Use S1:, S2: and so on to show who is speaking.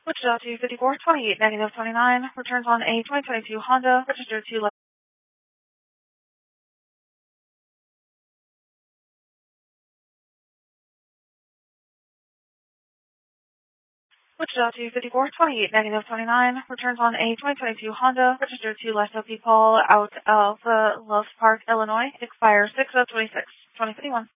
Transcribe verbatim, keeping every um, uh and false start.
S1: Wichita two fifty-four twenty-eight negative twenty-nine returns on a twenty twenty-two Honda registered to left. Wichita two fifty-four twenty-eight negative twenty-nine returns on a twenty twenty-two Honda registered to Lester P. Paul out of uh, Love Park, Illinois. Expires six of twenty-six, twenty fifty-one.